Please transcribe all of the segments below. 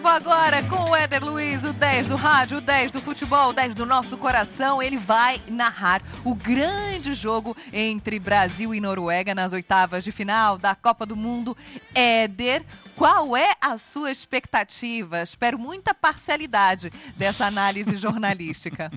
Agora com o Éder Luiz, o 10 do rádio, o 10 do futebol, o 10 do nosso coração. Ele vai narrar o grande jogo entre Brasil e Noruega nas oitavas de final da Copa do Mundo. Éder, qual é a sua expectativa? Espero muita parcialidade dessa análise jornalística.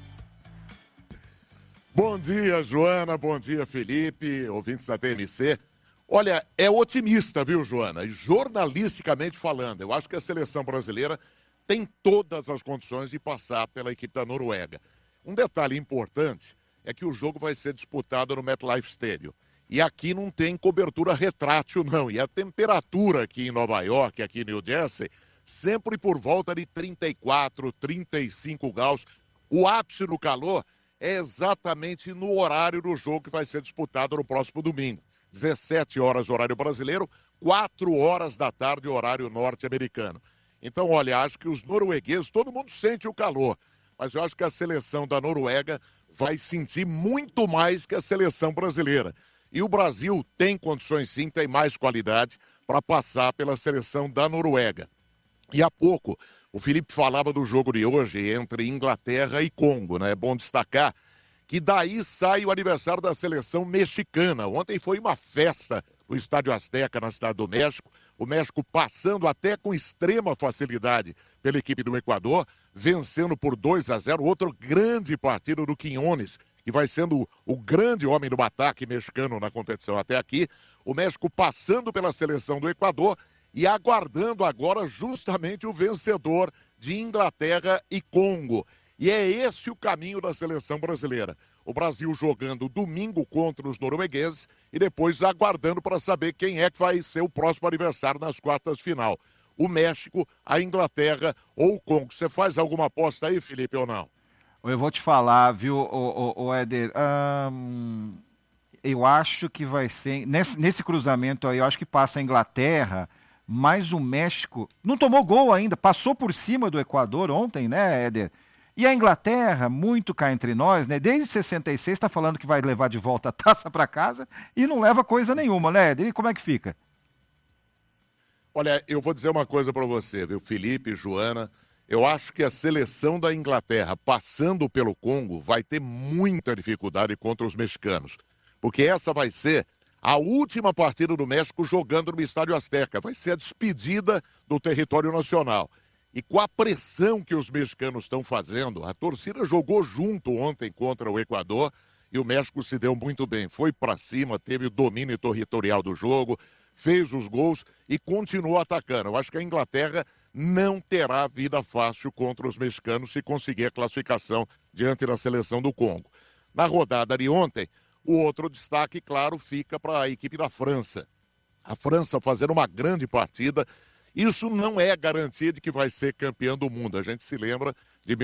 Bom dia, Joana. Bom dia, Felipe, ouvintes da TMC. Olha, é otimista, viu, Joana? E jornalisticamente falando, eu acho que a seleção brasileira tem todas as condições de passar pela equipe da Noruega. Um detalhe importante é que o jogo vai ser disputado no MetLife Stadium. E aqui não tem cobertura retrátil, não. E a temperatura aqui em Nova York, aqui em New Jersey, sempre por volta de 34, 35 graus. O ápice do calor é exatamente no horário do jogo que vai ser disputado no próximo domingo. 17 horas, horário brasileiro, 4 horas da tarde, horário norte-americano. Então, olha, acho que os noruegueses, todo mundo sente o calor, mas eu acho que a seleção da Noruega vai sentir muito mais que a seleção brasileira. E o Brasil tem condições sim, tem mais qualidade para passar pela seleção da Noruega. E há pouco, o Felipe falava do jogo de hoje entre Inglaterra e Congo, né? É bom destacar que daí sai o aniversário da seleção mexicana. Ontem foi uma festa no Estádio Azteca, na Cidade do México. O México passando até com extrema facilidade pela equipe do Equador, vencendo por 2-0. Outro grande partido do Quiñones, que vai sendo o grande homem do ataque mexicano na competição até aqui. O México passando pela seleção do Equador e aguardando agora justamente o vencedor de Inglaterra e Congo. E é esse o caminho da seleção brasileira. O Brasil jogando domingo contra os noruegueses e depois aguardando para saber quem é que vai ser o próximo adversário nas quartas de final. O México, a Inglaterra ou o Congo. Você faz alguma aposta aí, Felipe, ou não? Eu vou te falar, viu, o Éder, eu acho que vai ser, nesse cruzamento aí, eu acho que passa a Inglaterra, mas o México não tomou gol ainda, passou por cima do Equador ontem, né, Éder? E a Inglaterra, muito cá entre nós, né? Desde 66 está falando que vai levar de volta a taça para casa e não leva coisa nenhuma, né? E como é que fica? Olha, eu vou dizer uma coisa para você, viu, Felipe, Joana. Eu acho que a seleção da Inglaterra, passando pelo Congo, vai ter muita dificuldade contra os mexicanos. Porque essa vai ser a última partida do México jogando no Estádio Azteca. Vai ser a despedida do território nacional. E com a pressão que os mexicanos estão fazendo, a torcida jogou junto ontem contra o Equador e o México se deu muito bem. Foi para cima, teve o domínio territorial do jogo, fez os gols e continuou atacando. Eu acho que a Inglaterra não terá vida fácil contra os mexicanos se conseguir a classificação diante da seleção do Congo. Na rodada de ontem, o outro destaque, claro, fica para a equipe da França. A França fazendo uma grande partida. Isso não é garantia de que vai ser campeão do mundo. A gente se lembra de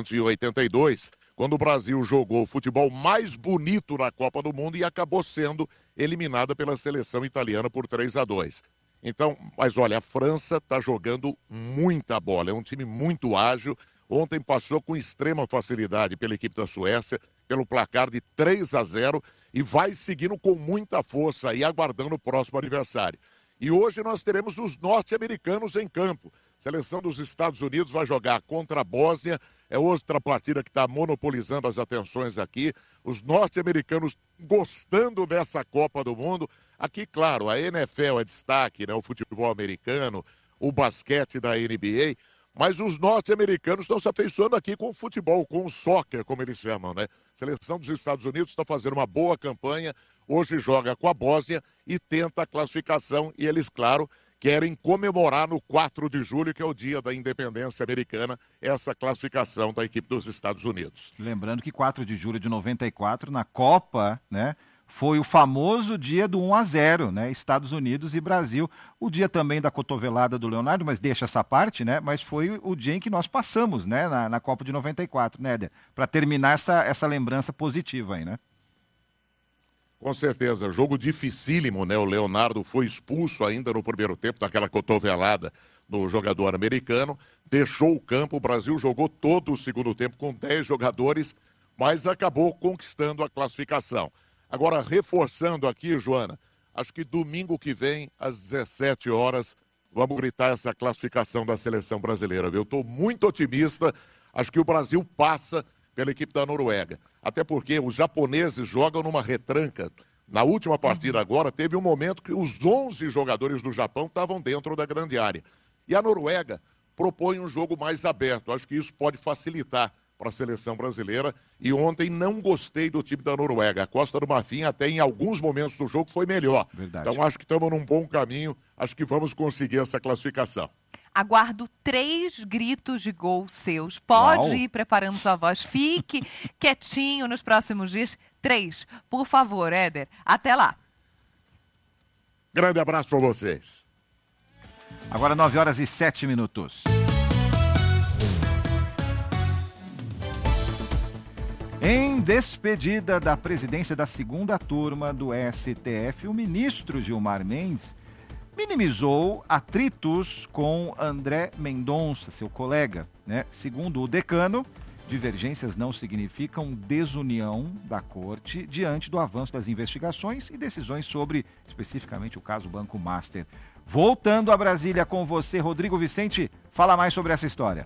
1982, quando o Brasil jogou o futebol mais bonito na Copa do Mundo e acabou sendo eliminada pela seleção italiana por 3-2. Então, mas olha, a França está jogando muita bola, é um time muito ágil. Ontem passou com extrema facilidade pela equipe da Suécia, pelo placar de 3-0 e vai seguindo com muita força e aguardando o próximo adversário. E hoje nós teremos os norte-americanos em campo. A seleção dos Estados Unidos vai jogar contra a Bósnia. É outra partida que está monopolizando as atenções aqui. Os norte-americanos gostando dessa Copa do Mundo. Aqui, claro, a NFL é destaque, né? O futebol americano, o basquete da NBA. Mas os norte-americanos estão se afeiçoando aqui com o futebol, com o soccer, como eles chamam, né? A seleção dos Estados Unidos está fazendo uma boa campanha. Hoje joga com a Bósnia e tenta a classificação. E eles, claro, querem comemorar no 4 de julho, que é o dia da independência americana, essa classificação da equipe dos Estados Unidos. Lembrando que 4 de julho de 94, na Copa, né, foi o famoso dia do 1-0, né, Estados Unidos e Brasil. O dia também da cotovelada do Leonardo, mas deixa essa parte, né, mas foi o dia em que nós passamos, né, na Copa de 94, né, para terminar essa lembrança positiva aí, né? Com certeza, jogo dificílimo, né? O Leonardo foi expulso ainda no primeiro tempo, daquela cotovelada no jogador americano, deixou o campo, o Brasil jogou todo o segundo tempo com 10 jogadores, mas acabou conquistando a classificação. Agora, reforçando aqui, Joana, acho que domingo que vem, às 17 horas, vamos gritar essa classificação da seleção brasileira. Eu estou muito otimista, acho que o Brasil passa pela equipe da Noruega. Até porque os japoneses jogam numa retranca. Na última partida agora, teve um momento que os 11 jogadores do Japão estavam dentro da grande área. E a Noruega propõe um jogo mais aberto. Acho que isso pode facilitar para a seleção brasileira. E ontem não gostei do time da Noruega. A Costa do Marfim, até em alguns momentos do jogo, foi melhor. Verdade. Então acho que estamos num bom caminho. Acho que vamos conseguir essa classificação. Aguardo 3 gritos de gol seus. Pode ir preparando sua voz. Fique quietinho nos próximos dias. 3, por favor, Éder. Até lá. Grande abraço para vocês. Agora 9h07. Em despedida da presidência da segunda turma do STF, o ministro Gilmar Mendes minimizou atritos com André Mendonça, seu colega, né? Segundo o decano, divergências não significam desunião da corte diante do avanço das investigações e decisões sobre, especificamente, o caso Banco Master. Voltando a Brasília com você, Rodrigo Vicente, fala mais sobre essa história.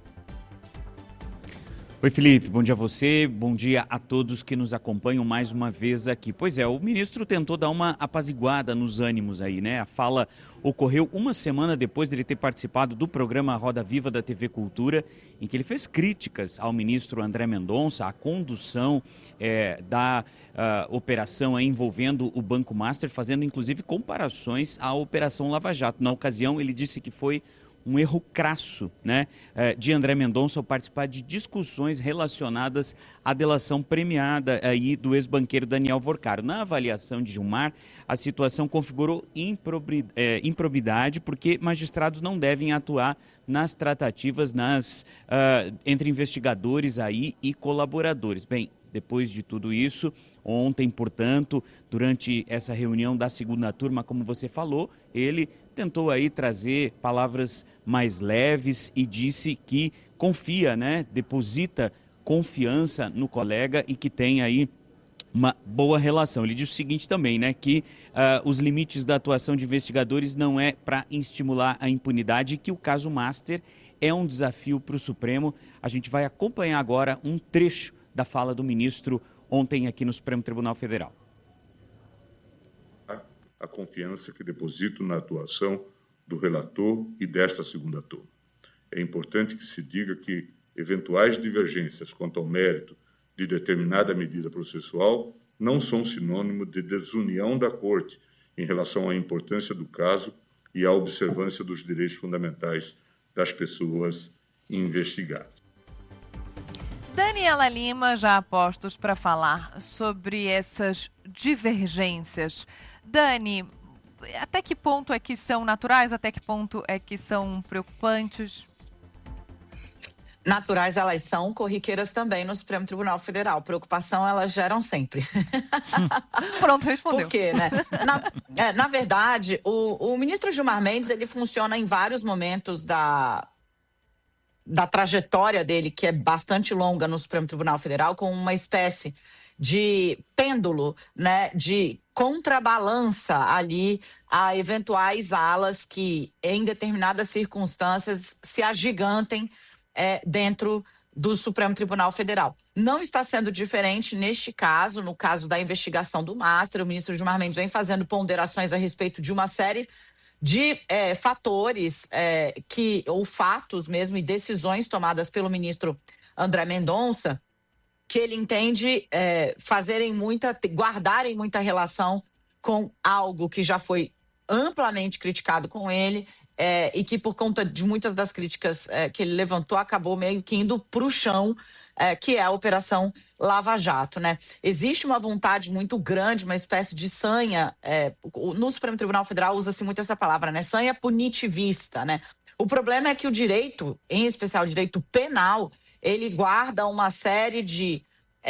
Oi, Felipe, bom dia a você, bom dia a todos que nos acompanham mais uma vez aqui. Pois é, o ministro tentou dar uma apaziguada nos ânimos aí, né? A fala ocorreu uma semana depois de ele ter participado do programa Roda Viva da TV Cultura, em que ele fez críticas ao ministro André Mendonça, à condução da operação envolvendo o Banco Master, fazendo inclusive comparações à Operação Lava Jato. Na ocasião, ele disse que foi um erro crasso, né, de André Mendonça ao participar de discussões relacionadas à delação premiada aí do ex-banqueiro Daniel Vorcaro. Na avaliação de Gilmar, a situação configurou improbidade porque magistrados não devem atuar nas tratativas entre investigadores aí e colaboradores. Bem, depois de tudo isso, ontem, portanto, durante essa reunião da segunda turma, como você falou, ele tentou aí trazer palavras mais leves e disse que confia, né, deposita confiança no colega e que tem aí uma boa relação. Ele diz o seguinte também, né, que os limites da atuação de investigadores não é para estimular a impunidade e que o caso Master é um desafio para o Supremo. A gente vai acompanhar agora um trecho da fala do ministro ontem aqui no Supremo Tribunal Federal. A confiança que deposito na atuação do relator e desta segunda turma. É importante que se diga que eventuais divergências quanto ao mérito de determinada medida processual não são sinônimo de desunião da Corte em relação à importância do caso e à observância dos direitos fundamentais das pessoas investigadas. Daniela Lima, já a postos para falar sobre essas divergências. Dani, até que ponto é que são naturais, até que ponto é que são preocupantes? Naturais elas são, corriqueiras também no Supremo Tribunal Federal. Preocupação elas geram sempre. Pronto, respondeu. Por quê, né? Na verdade, o ministro Gilmar Mendes, ele funciona em vários momentos da trajetória dele, que é bastante longa no Supremo Tribunal Federal, com uma espécie de pêndulo, né, de contrabalança ali a eventuais alas que, em determinadas circunstâncias, se agigantem dentro do Supremo Tribunal Federal. Não está sendo diferente neste caso, no caso da investigação do Master. O ministro Gilmar Mendes vem fazendo ponderações a respeito de uma série de fatores ou fatos mesmo e decisões tomadas pelo ministro André Mendonça, que ele entende guardarem muita relação com algo que já foi amplamente criticado com ele e que, por conta de muitas das críticas que ele levantou, acabou meio que indo para o chão, que é a Operação Lava Jato, né? Existe uma vontade muito grande, uma espécie de sanha, no Supremo Tribunal Federal usa-se muito essa palavra, né? Sanha punitivista, né? O problema é que o direito, em especial o direito penal, ele guarda uma série de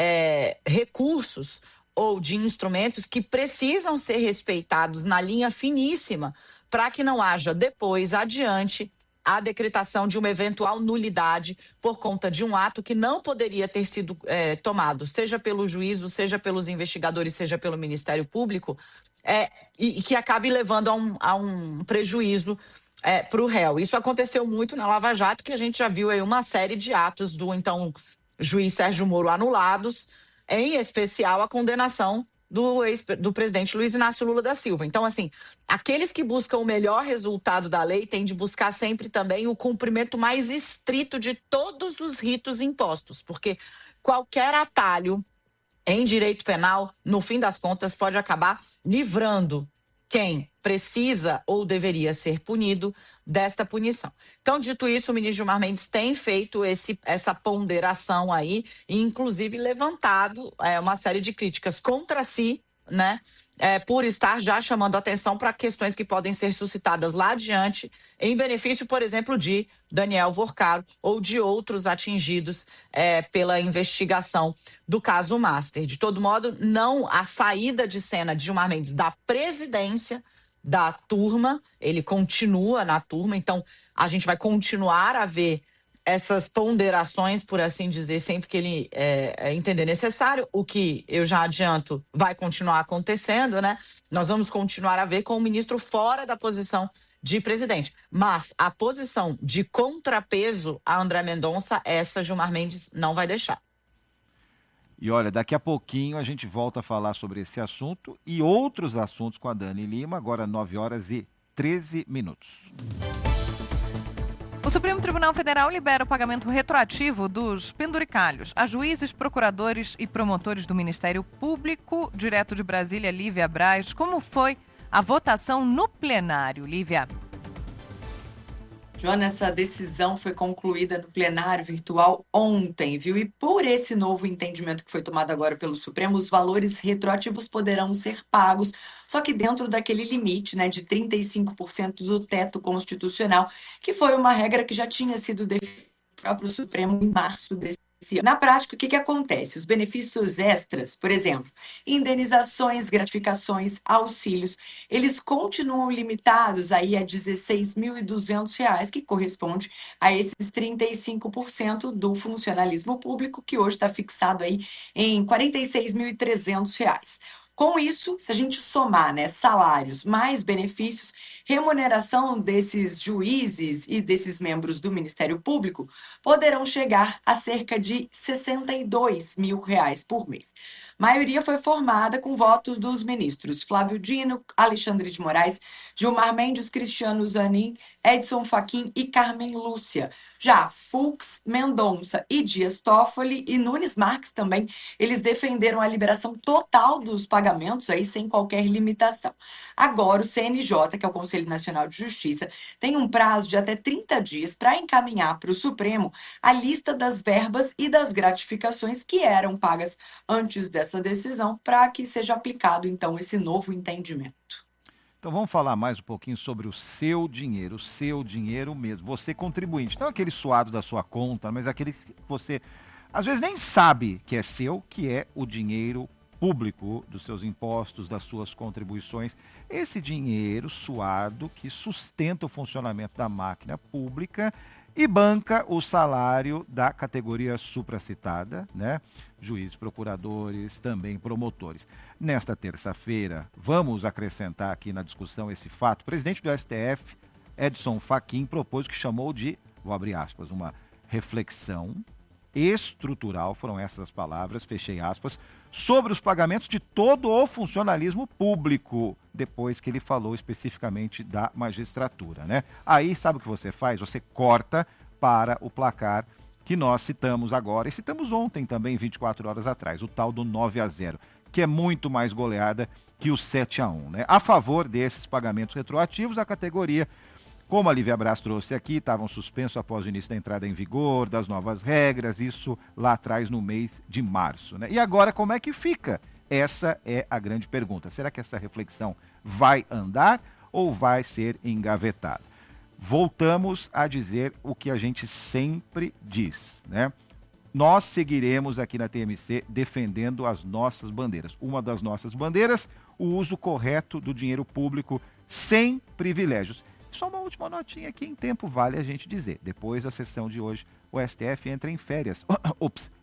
recursos ou de instrumentos que precisam ser respeitados na linha finíssima para que não haja depois, adiante, a decretação de uma eventual nulidade por conta de um ato que não poderia ter sido tomado, seja pelo juízo, seja pelos investigadores, seja pelo Ministério Público, e que acabe levando a um prejuízo para o réu. Isso aconteceu muito na Lava Jato, que a gente já viu aí uma série de atos do então juiz Sérgio Moro anulados, em especial a condenação do presidente Luiz Inácio Lula da Silva. Então, assim, aqueles que buscam o melhor resultado da lei têm de buscar sempre também o cumprimento mais estrito de todos os ritos impostos, porque qualquer atalho em direito penal, no fim das contas, pode acabar livrando quem precisa ou deveria ser punido desta punição. Então, dito isso, o ministro Gilmar Mendes tem feito essa ponderação aí e, inclusive, levantado uma série de críticas contra si, né? Por estar já chamando atenção para questões que podem ser suscitadas lá adiante, em benefício, por exemplo, de Daniel Vorcaro ou de outros atingidos pela investigação do caso Master. De todo modo, não a saída de cena de Gilmar Mendes da presidência da turma, ele continua na turma, então a gente vai continuar a ver essas ponderações, por assim dizer, sempre que ele entender necessário, o que eu já adianto vai continuar acontecendo, né? Nós vamos continuar a ver com o ministro fora da posição de presidente. Mas a posição de contrapeso a André Mendonça, essa Gilmar Mendes não vai deixar. E olha, daqui a pouquinho a gente volta a falar sobre esse assunto e outros assuntos com a Dani Lima, agora 9h13. O Supremo Tribunal Federal libera o pagamento retroativo dos penduricalhos a juízes, procuradores e promotores do Ministério Público. Direto de Brasília, Lívia Braz. Como foi a votação no plenário, Lívia? Joana, essa decisão foi concluída no plenário virtual ontem, viu? E por esse novo entendimento que foi tomado agora pelo Supremo, os valores retroativos poderão ser pagos, só que dentro daquele limite, né, de 35% do teto constitucional, que foi uma regra que já tinha sido definida pelo próprio Supremo em março desse ano. Na prática, o que acontece? Os benefícios extras, por exemplo, indenizações, gratificações, auxílios, eles continuam limitados aí a R$ 16.200, que corresponde a esses 35% do funcionalismo público, que hoje está fixado aí em R$ 46.300. Com isso, se a gente somar, né, salários mais benefícios, remuneração desses juízes e desses membros do Ministério Público poderão chegar a cerca de R$ 62 mil por mês. A maioria foi formada com voto dos ministros Flávio Dino, Alexandre de Moraes, Gilmar Mendes, Cristiano Zanin, Edson Fachin e Carmen Lúcia. Já Fux, Mendonça e Dias Toffoli e Nunes Marques também, eles defenderam a liberação total dos pagamentos aí sem qualquer limitação. Agora o CNJ, que é o Conselho Nacional de Justiça, tem um prazo de até 30 dias para encaminhar para o Supremo a lista das verbas e das gratificações que eram pagas antes dessa decisão, para que seja aplicado então esse novo entendimento. Então vamos falar mais um pouquinho sobre o seu dinheiro mesmo, você contribuinte, não aquele suado da sua conta, mas aquele que você às vezes nem sabe que é seu, que é o dinheiro público dos seus impostos, das suas contribuições, esse dinheiro suado que sustenta o funcionamento da máquina pública e banca o salário da categoria supracitada, né? Juízes, procuradores, também promotores. Nesta terça-feira, vamos acrescentar aqui na discussão esse fato. O presidente do STF, Edson Fachin, propôs o que chamou de, vou abrir aspas, uma reflexão estrutural, foram essas as palavras, fechei aspas, sobre os pagamentos de todo o funcionalismo público, depois que ele falou especificamente da magistratura, né? Aí, sabe o que você faz? Você corta para o placar que nós citamos agora, e citamos ontem também, 24 horas atrás, o tal do 9-0, que é muito mais goleada que o 7-1, né? A favor desses pagamentos retroativos, a categoria, como a Lívia Braz trouxe aqui, estavam suspensos após o início da entrada em vigor das novas regras, isso lá atrás no mês de março, né? E agora como é que fica? Essa é a grande pergunta. Será que essa reflexão vai andar ou vai ser engavetada? Voltamos a dizer o que a gente sempre diz, né? Nós seguiremos aqui na TMC defendendo as nossas bandeiras. Uma das nossas bandeiras, o uso correto do dinheiro público sem privilégios. Só uma última notinha aqui, em tempo vale a gente dizer. Depois da sessão de hoje, o STF entra em férias,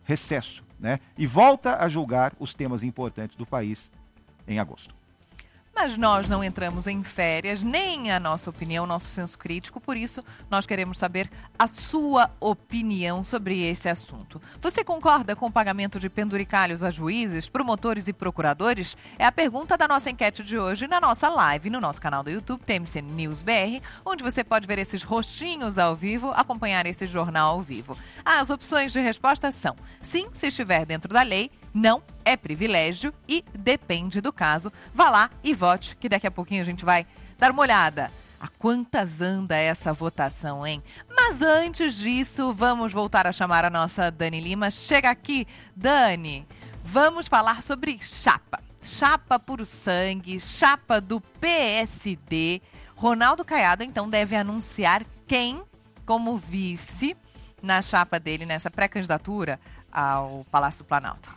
recesso, né? E volta a julgar os temas importantes do país em agosto. Mas nós não entramos em férias, nem a nossa opinião, nosso senso crítico, por isso nós queremos saber a sua opinião sobre esse assunto. Você concorda com o pagamento de penduricalhos a juízes, promotores e procuradores? É a pergunta da nossa enquete de hoje na nossa live, no nosso canal do YouTube, TMC News BR, onde você pode ver esses rostinhos ao vivo, acompanhar esse jornal ao vivo. As opções de resposta são: sim, se estiver dentro da lei; não, é privilégio e depende do caso. Vá lá e vote, que daqui a pouquinho a gente vai dar uma olhada a quantas anda essa votação, hein? Mas antes disso, vamos voltar a chamar a nossa Dani Lima. Chega aqui, Dani. Vamos falar sobre chapa. Chapa puro sangue, chapa do PSD. Ronaldo Caiado, então, deve anunciar quem como vice na chapa dele, nessa pré-candidatura ao Palácio do Planalto.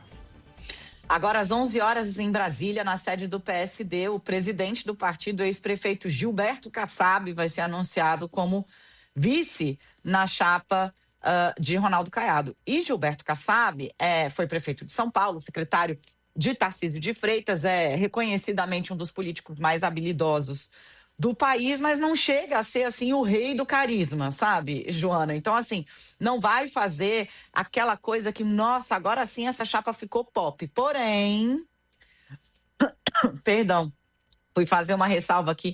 Agora, às 11 horas, em Brasília, na sede do PSD, o presidente do partido, ex-prefeito Gilberto Kassab, vai ser anunciado como vice na chapa de Ronaldo Caiado. E Gilberto Kassab foi prefeito de São Paulo, secretário de Tarcísio de Freitas, é reconhecidamente um dos políticos mais habilidosos do país, mas não chega a ser, assim, o rei do carisma, sabe, Joana? Então, assim, não vai fazer aquela coisa que, nossa, agora sim essa chapa ficou pop. Porém, perdão, fui fazer uma ressalva aqui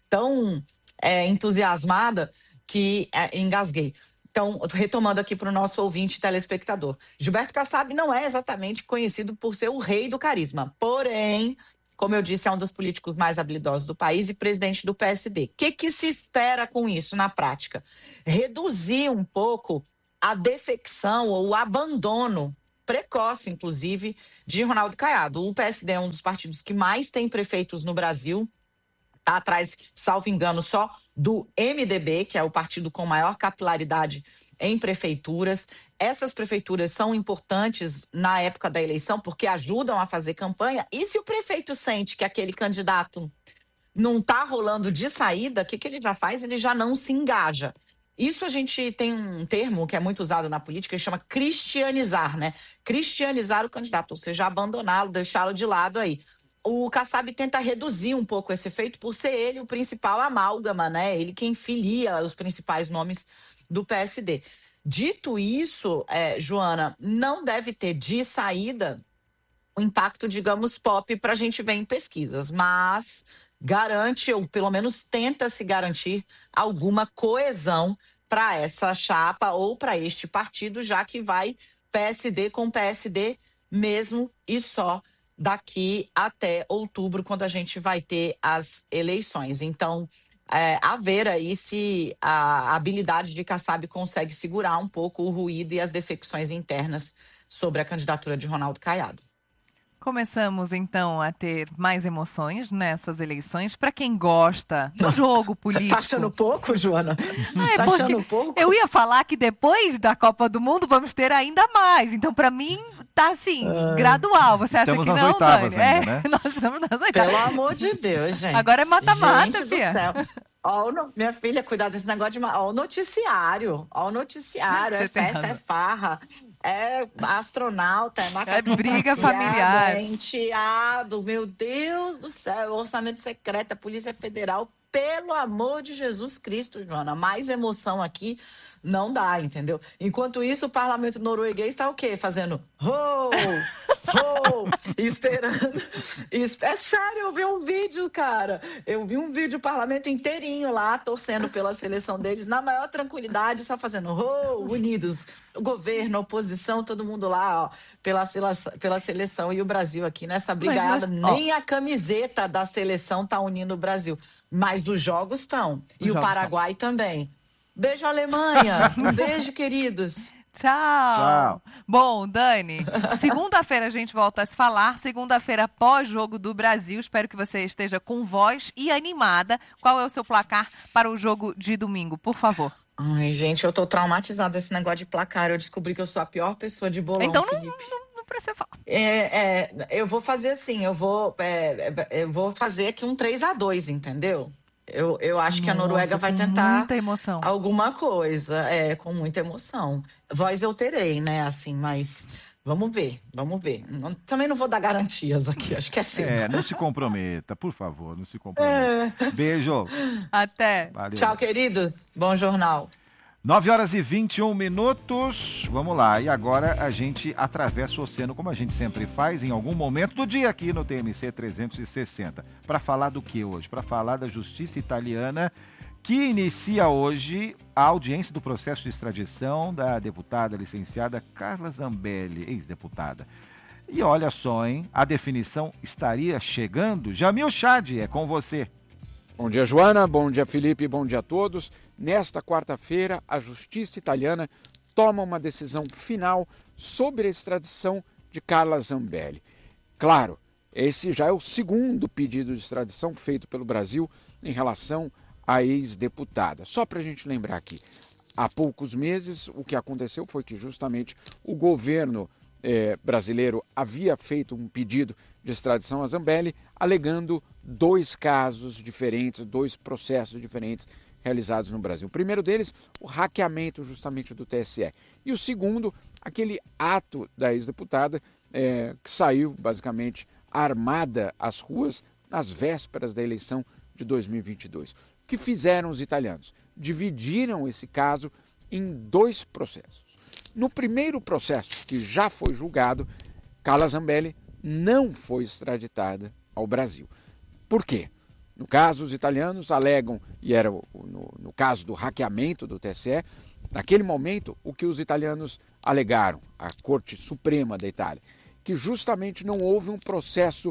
tão entusiasmada que engasguei. Então, retomando aqui para o nosso ouvinte telespectador. Gilberto Kassab não é exatamente conhecido por ser o rei do carisma, porém, como eu disse, é um dos políticos mais habilidosos do país e presidente do PSD. O que se espera com isso na prática? Reduzir um pouco a defecção ou o abandono precoce, inclusive, de Ronaldo Caiado. O PSD é um dos partidos que mais tem prefeitos no Brasil. Está atrás, salvo engano, só do MDB, que é o partido com maior capilaridade em prefeituras. Essas prefeituras são importantes na época da eleição porque ajudam a fazer campanha. E se o prefeito sente que aquele candidato não está rolando de saída, o que ele já faz? Ele já não se engaja. Isso a gente tem um termo que é muito usado na política, que chama cristianizar, né? Cristianizar o candidato, ou seja, abandoná-lo, deixá-lo de lado aí. O Kassab tenta reduzir um pouco esse efeito por ser ele o principal amálgama, né? Ele quem filia os principais nomes do PSD. Dito isso, Joana, não deve ter de saída o impacto, digamos, pop para a gente ver em pesquisas, mas garante, ou pelo menos tenta se garantir, alguma coesão para essa chapa ou para este partido, já que vai PSD com PSD mesmo e só daqui até outubro, quando a gente vai ter as eleições. Então, a ver aí se a habilidade de Kassab consegue segurar um pouco o ruído e as defecções internas sobre a candidatura de Ronaldo Caiado. Começamos, então, a ter mais emoções nessas eleições. Para quem gosta do jogo político... Tá achando pouco, Joana? Tá achando pouco? Eu ia falar que depois da Copa do Mundo vamos ter ainda mais. Então, para mim, tá assim, gradual. Você acha que não, Dani? Estamos nas oitavas ainda, né? Nós estamos nas oitavas. Pelo amor de Deus, gente. Agora é mata-mata, gente filha. Do céu. Minha filha, cuidado desse negócio de... Ó o noticiário. Ó o noticiário. É festa, é farra. É astronauta, é macaco. É briga familiar. É enteado. Meu Deus do céu. Orçamento secreto, a Polícia Federal. Pelo amor de Jesus Cristo, Joana. Mais emoção aqui não dá, entendeu? Enquanto isso, o parlamento norueguês está o quê? Fazendo esperando. É sério, eu vi um vídeo, cara. Eu vi um vídeo do parlamento inteirinho lá, torcendo pela seleção deles, na maior tranquilidade, só fazendo unidos. O governo, a oposição, todo mundo lá, ó, pela seleção. E o Brasil aqui nessa brigada. Nem a camiseta da seleção tá unindo o Brasil. Mas os jogos estão. E o Paraguai também. Beijo, Alemanha. Um beijo, queridos. Tchau. Bom, Dani, segunda-feira a gente volta a se falar. Segunda-feira, pós-jogo do Brasil. Espero que você esteja com voz e animada. Qual é o seu placar para o jogo de domingo, por favor? Ai, gente, eu tô traumatizada desse negócio de placar. Eu descobri que eu sou a pior pessoa de bolão, então Felipe. Não precisa falar. Eu vou fazer assim, eu vou fazer aqui um 3-2, entendeu? Eu acho que a Noruega vai tentar muita emoção. Alguma coisa, com muita emoção. Voz eu terei, né, assim, mas Vamos ver. Também não vou dar garantias aqui, acho que é cedo. Não se comprometa, por favor, não se comprometa. Beijo. Até. Valeu. Tchau, queridos. Bom jornal. 9h21. Vamos lá. E agora a gente atravessa o oceano, como a gente sempre faz, em algum momento do dia aqui no TMC 360. Para falar do que hoje? Para falar da justiça italiana, que inicia hoje a audiência do processo de extradição da deputada licenciada Carla Zambelli, ex-deputada. E olha só, hein? A definição estaria chegando. Jamil Chad, é com você. Bom dia, Joana. Bom dia, Felipe. Bom dia a todos. Nesta quarta-feira, a Justiça italiana toma uma decisão final sobre a extradição de Carla Zambelli. Claro, esse já é o segundo pedido de extradição feito pelo Brasil em relação à ex-deputada. Só para a gente lembrar aqui, há poucos meses o que aconteceu foi que justamente o governo brasileiro havia feito um pedido de extradição a Zambelli, alegando 2 casos diferentes, 2 processos diferentes realizados no Brasil. O primeiro deles, o hackeamento justamente do TSE. E o segundo, aquele ato da ex-deputada que saiu basicamente armada às ruas nas vésperas da eleição de 2022. O que fizeram os italianos? Dividiram esse caso em 2 processos. No primeiro processo, que já foi julgado, Carla Zambelli não foi extraditada ao Brasil. Por quê? No caso, os italianos alegam, e era no caso do hackeamento do TSE, naquele momento, o que os italianos alegaram, a Corte Suprema da Itália, que justamente não houve um processo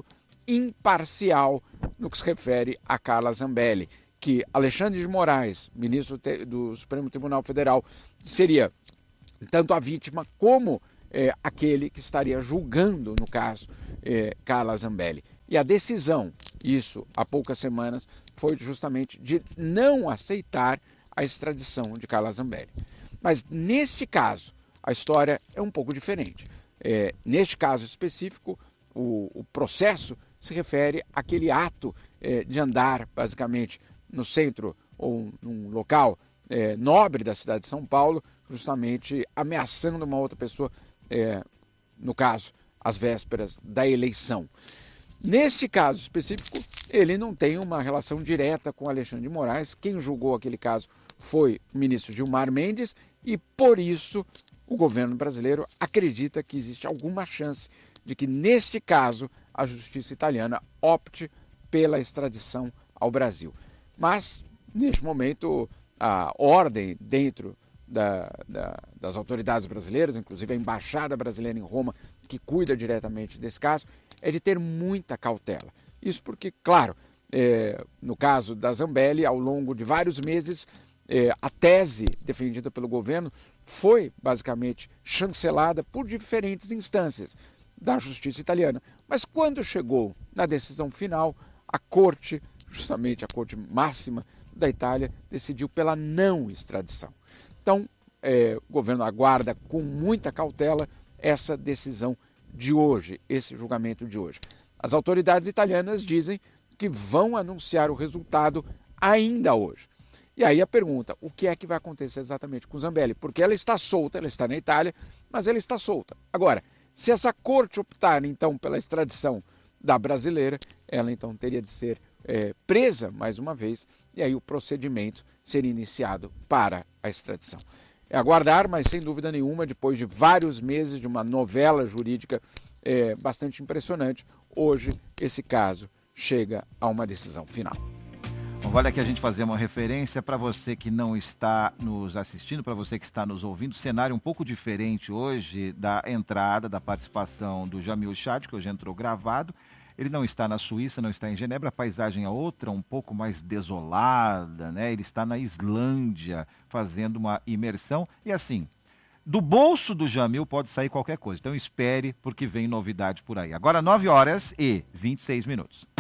imparcial no que se refere a Carla Zambelli, que Alexandre de Moraes, ministro do Supremo Tribunal Federal, seria tanto a vítima como aquele que estaria julgando, no caso, Carla Zambelli. E a decisão, isso há poucas semanas, foi justamente de não aceitar a extradição de Carla Zambelli. Mas neste caso, a história é um pouco diferente. Neste caso específico, o processo se refere àquele ato de andar, basicamente, no centro ou num local nobre da cidade de São Paulo, justamente ameaçando uma outra pessoa, no caso, às vésperas da eleição. Neste caso específico, ele não tem uma relação direta com Alexandre de Moraes. Quem julgou aquele caso foi o ministro Gilmar Mendes e, por isso, o governo brasileiro acredita que existe alguma chance de que, neste caso, a justiça italiana opte pela extradição ao Brasil. Mas, neste momento, a ordem dentro das autoridades brasileiras, inclusive a Embaixada Brasileira em Roma, que cuida diretamente desse caso, é de ter muita cautela. Isso porque, claro, no caso da Zambelli, ao longo de vários meses, a tese defendida pelo governo foi basicamente chancelada por diferentes instâncias da justiça italiana. Mas quando chegou na decisão final, a corte, justamente a corte máxima da Itália, decidiu pela não extradição. Então, o governo aguarda com muita cautela essa decisão de hoje, esse julgamento de hoje. As autoridades italianas dizem que vão anunciar o resultado ainda hoje. E aí a pergunta, o que é que vai acontecer exatamente com Zambelli? Porque ela está solta, ela está na Itália, mas ela está solta. Agora, se essa corte optar então pela extradição da brasileira, ela então teria de ser presa mais uma vez, e aí o procedimento seria iniciado para a extradição. É aguardar, mas sem dúvida nenhuma, depois de vários meses de uma novela jurídica bastante impressionante, hoje esse caso chega a uma decisão final. Bom, vale aqui a gente fazer uma referência para você que não está nos assistindo, para você que está nos ouvindo, cenário um pouco diferente hoje da entrada, da participação do Jamil Chad, que hoje entrou gravado. Ele não está na Suíça, não está em Genebra, a paisagem é outra, um pouco mais desolada, né? Ele está na Islândia fazendo uma imersão e assim, do bolso do Jamil pode sair qualquer coisa, então espere porque vem novidade por aí. Agora 9h26.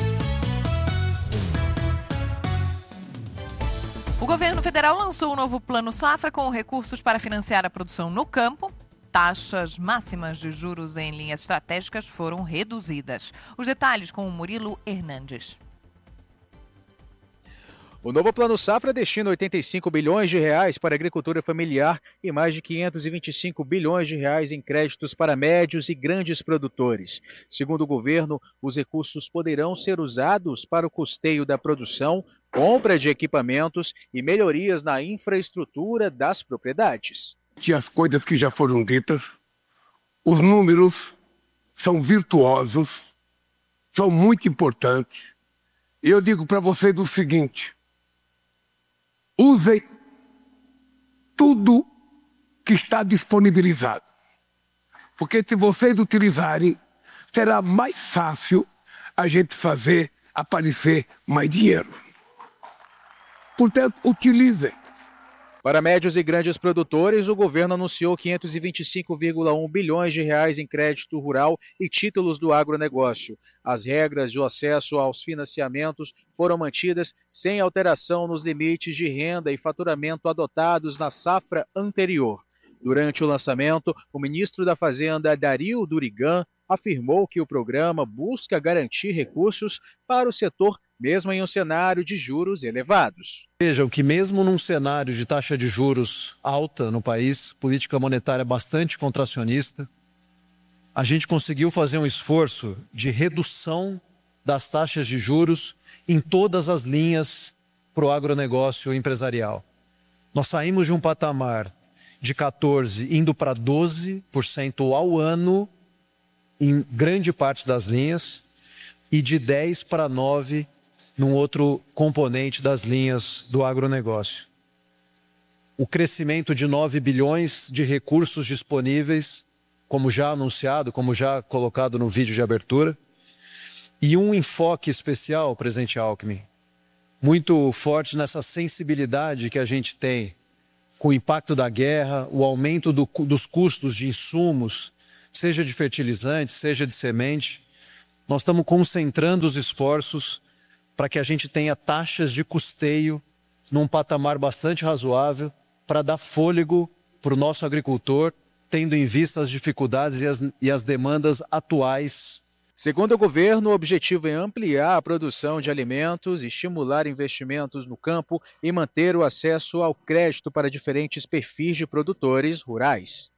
O governo federal lançou um novo plano Safra com recursos para financiar a produção no campo. Taxas máximas de juros em linhas estratégicas foram reduzidas. Os detalhes com o Murilo Hernandes. O novo Plano Safra destina 85 bilhões de reais para a agricultura familiar e mais de 525 bilhões de reais em créditos para médios e grandes produtores. Segundo o governo, os recursos poderão ser usados para o custeio da produção, compra de equipamentos e melhorias na infraestrutura das propriedades. As coisas que já foram ditas, os números são virtuosos, são muito importantes. Eu digo para vocês o seguinte: usem tudo que está disponibilizado. Porque se vocês utilizarem, será mais fácil a gente fazer aparecer mais dinheiro. Portanto, utilizem. Para médios e grandes produtores, o governo anunciou 525,1 bilhões de reais em crédito rural e títulos do agronegócio. As regras de acesso aos financiamentos foram mantidas sem alteração nos limites de renda e faturamento adotados na safra anterior. Durante o lançamento, o ministro da Fazenda, Dario Durigan, afirmou que o programa busca garantir recursos para o setor, mesmo em um cenário de juros elevados. Vejam que mesmo num cenário de taxa de juros alta no país, política monetária bastante contracionista, a gente conseguiu fazer um esforço de redução das taxas de juros em todas as linhas para o agronegócio empresarial. Nós saímos de um patamar de 14% indo para 12% ao ano em grande parte das linhas e de 10% para 9% num outro componente das linhas do agronegócio. O crescimento de 9 bilhões de recursos disponíveis, como já anunciado, como já colocado no vídeo de abertura, e um enfoque especial, presidente Alckmin, muito forte nessa sensibilidade que a gente tem com o impacto da guerra, o aumento dos custos de insumos, seja de fertilizante, seja de semente. Nós estamos concentrando os esforços para que a gente tenha taxas de custeio num patamar bastante razoável para dar fôlego para o nosso agricultor, tendo em vista as dificuldades e as demandas atuais. Segundo o governo, o objetivo é ampliar a produção de alimentos, estimular investimentos no campo e manter o acesso ao crédito para diferentes perfis de produtores rurais.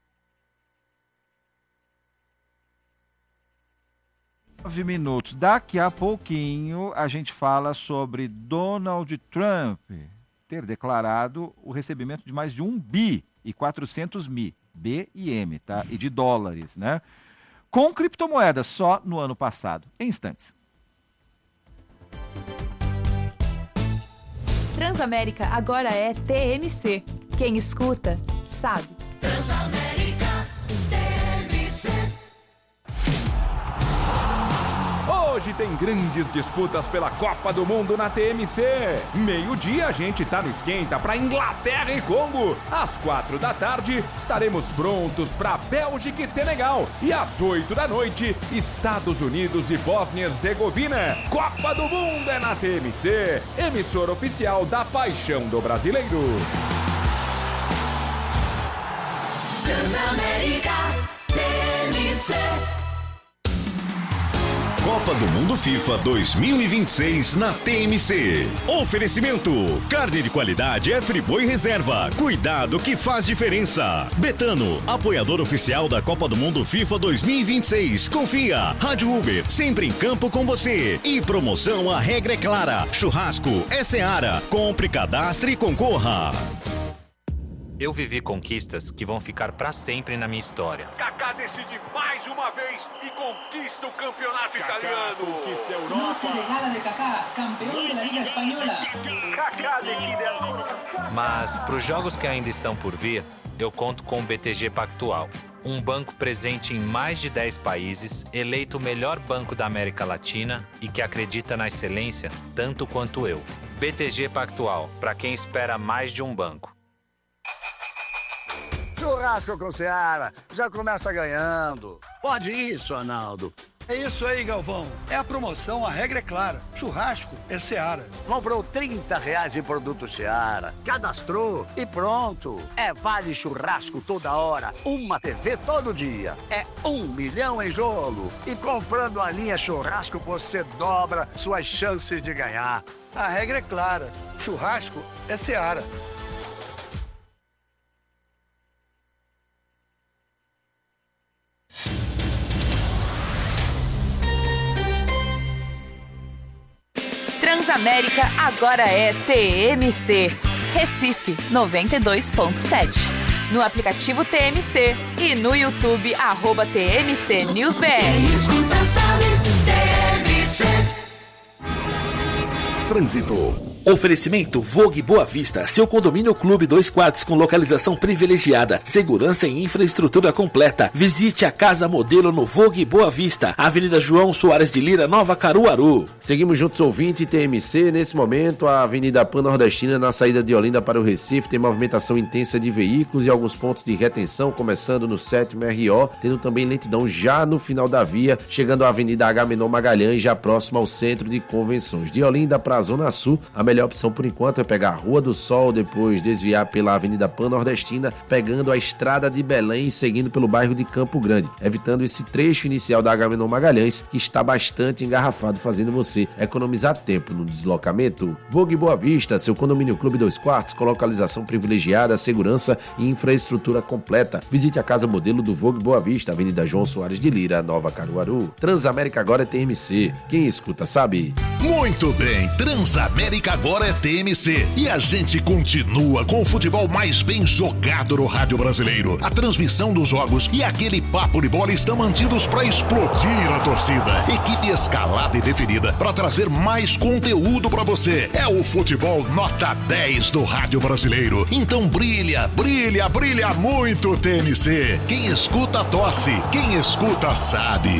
9 minutos. Daqui a pouquinho a gente fala sobre Donald Trump ter declarado o recebimento de mais de 1 bi e 400 mil, B e M, tá? E de dólares, né? Com criptomoedas só no ano passado. Em instantes. Transamérica agora é TMC. Quem escuta, sabe. Transamérica TMC. Hoje tem grandes disputas pela Copa do Mundo na TMC. Meio-dia a gente tá no esquenta para Inglaterra e Congo. Às 4 da tarde estaremos prontos para Bélgica e Senegal. E às 8 da noite, Estados Unidos e Bósnia-Herzegovina. Copa do Mundo é na TMC, emissora oficial da paixão do brasileiro. Transamérica TMC. Copa do Mundo FIFA 2026 na TMC. Oferecimento: carne de qualidade é Friboi Reserva. Cuidado que faz diferença. Betano, apoiador oficial da Copa do Mundo FIFA 2026. Confia. Rádio Uber, sempre em campo com você. E promoção, a regra é clara. Churrasco é Seara. Compre, cadastre e concorra. Eu vivi conquistas que vão ficar para sempre na minha história. Kaká decide mais uma vez e conquista o campeonato italiano. Conquista a Europa. Noche de gala de Kaká, campeão da Liga Espanhola. Kaká decide a... Mas para os jogos que ainda estão por vir, eu conto com o BTG Pactual. Um banco presente em mais de 10 países, eleito o melhor banco da América Latina e que acredita na excelência tanto quanto eu. BTG Pactual, para quem espera mais de um banco. Churrasco com Seara, já começa ganhando. Pode isso, Arnaldo. É isso aí, Galvão. É a promoção, a regra é clara. Churrasco é Seara. Comprou R$30 em produto Seara, cadastrou e pronto. É vale churrasco toda hora, uma TV todo dia. É 1 milhão em jogo. E comprando a linha churrasco, você dobra suas chances de ganhar. A regra é clara. Churrasco é Seara. Transamérica agora é TMC. Recife 92.7. No aplicativo TMC e no YouTube @TMC News BR. Quem escuta sabe, TMC. Trânsito. Oferecimento Vogue Boa Vista, seu condomínio clube 2 quartos com localização privilegiada, segurança e infraestrutura completa. Visite a Casa Modelo no Vogue Boa Vista, Avenida João Soares de Lira, Nova Caruaru. Seguimos juntos, ouvinte TMC. Nesse momento, a Avenida Pan-Nordestina, na saída de Olinda para o Recife, tem movimentação intensa de veículos e alguns pontos de retenção, começando no 7º RO, tendo também lentidão já no final da via, chegando à Avenida Agamenon Magalhães, já próximo ao centro de convenções. De Olinda para a Zona Sul, a melhor opção por enquanto é pegar a Rua do Sol, depois desviar pela Avenida Pan-Nordestina, pegando a Estrada de Belém e seguindo pelo bairro de Campo Grande, evitando esse trecho inicial da Agamenon Magalhães, que está bastante engarrafado, fazendo você economizar tempo no deslocamento. Vogue Boa Vista, seu condomínio clube 2 quartos, com localização privilegiada, segurança e infraestrutura completa. Visite a Casa Modelo do Vogue Boa Vista, Avenida João Soares de Lira, Nova Caruaru. Transamérica agora é TMC. Quem escuta sabe. Muito bem, Transamérica agora é TMC. E a gente continua com o futebol mais bem jogado no rádio brasileiro. A transmissão dos jogos e aquele papo de bola estão mantidos para explodir a torcida. Equipe escalada e definida para trazer mais conteúdo para você. É o futebol nota 10 do rádio brasileiro. Então brilha, brilha, brilha muito, TMC. Quem escuta tosse, quem escuta sabe.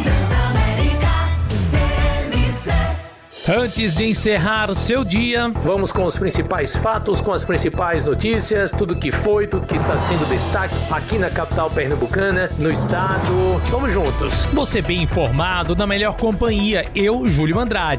Antes de encerrar o seu dia, vamos com os principais fatos, com as principais notícias, tudo que foi, tudo que está sendo destaque aqui na capital pernambucana, no estado. Vamos juntos. Você bem informado, na melhor companhia, eu, Júlio Andrade.